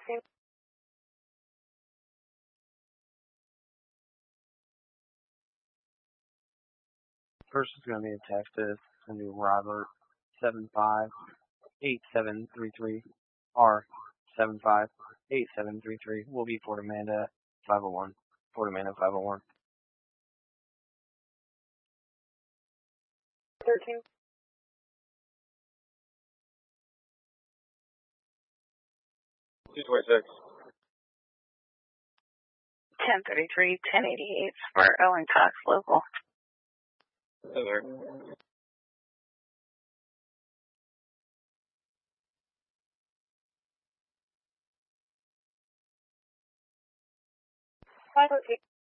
First is going to be a Texas. It's going to be Robert 758733 R758733. Will be Fort Amanda 501. Fort Amanda 501. 13. 226. 1033, 1088 for Owen Cox local. Yes, sir. 508.